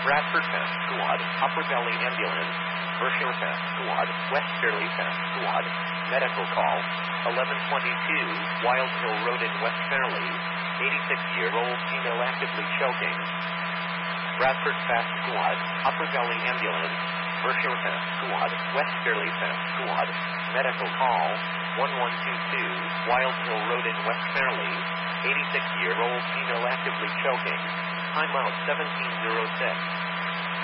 Bradford Fast Squad, Upper Valley Ambulance, Berkshire Fast Squad, West Fairley Fast Squad, medical call, 1122 Wild Hill Road in West Fairley, 86-year-old female actively choking. Bradford Fast Squad, Upper Valley Ambulance, Berkshire Fast Squad, West Fairley Fast Squad, medical call, 1122 Wild Hill Road in West Fairley, 86-year-old female actively choking. Timeout 1706.